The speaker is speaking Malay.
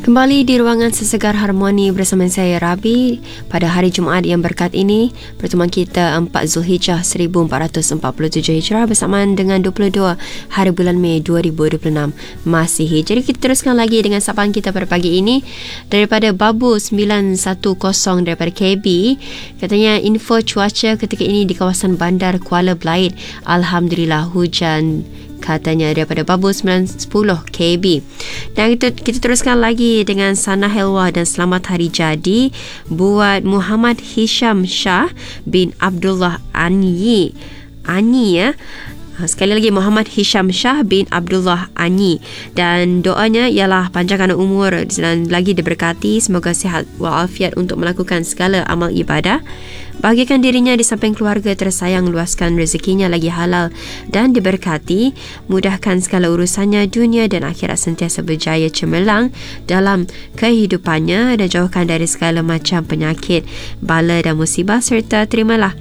Kembali di ruangan Sesegar Harmoni bersama saya Rabi pada hari Jumaat yang berkat ini. Pertemuan kita 4 Zulhijjah 1447 Hijrah bersamaan dengan 22 hari bulan Mei 2026 Masihi. Jadi kita teruskan lagi dengan sapaan kita pada pagi ini daripada Babu 910 daripada KB. Katanya info cuaca ketika ini di kawasan bandar Kuala Belait, alhamdulillah hujan, katanya daripada Babu 910 KB. Dan kita teruskan lagi dengan Sana Helwa dan selamat hari jadi buat Muhammad Hisham Shah bin Abdullah Anyi ya. Sekali lagi Muhammad Hisham Shah bin Abdullah Anyi, dan doanya ialah panjangkan umur dan lagi diberkati, semoga sihat walafiat untuk melakukan segala amal ibadah. Bahagikan dirinya di samping keluarga tersayang, luaskan rezekinya lagi halal dan diberkati, mudahkan segala urusannya dunia dan akhirat, sentiasa berjaya cemerlang dalam kehidupannya dan jauhkan dari segala macam penyakit, bala dan musibah, serta terimalah